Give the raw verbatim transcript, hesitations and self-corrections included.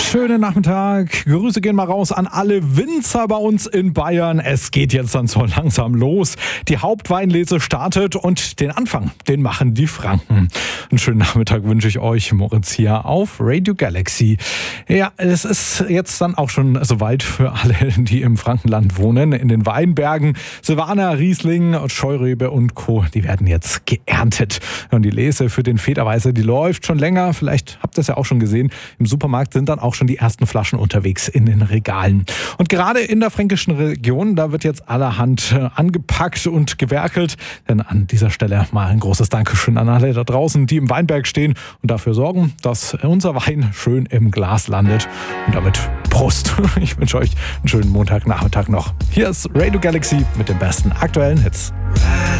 schönen Nachmittag. Grüße gehen mal raus an alle Winzer bei uns in Bayern. Es geht jetzt dann so langsam los. Die Hauptweinlese startet und den Anfang, den machen die Franken. Einen schönen Nachmittag wünsche ich euch, Moritz hier auf Radio Galaxy. Ja, es ist jetzt dann auch schon soweit für alle, die im Frankenland wohnen. In den Weinbergen Silvaner, Riesling, Scheurebe und Co., die werden jetzt geerntet. Und die Lese für den Federweißer, die läuft schon länger. Vielleicht habt ihr es ja auch schon gesehen. Im Supermarkt sind dann auch schon die ersten Flaschen unterwegs in den Regalen. Und gerade in der fränkischen Region, da wird jetzt allerhand angepackt und gewerkelt. Denn an dieser Stelle mal ein großes Dankeschön an alle da draußen, die im Weinberg stehen und dafür sorgen, dass unser Wein schön im Glas landet. Und damit Prost. Ich wünsche euch einen schönen Montagnachmittag noch. Hier ist Radio Galaxy mit den besten aktuellen Hits.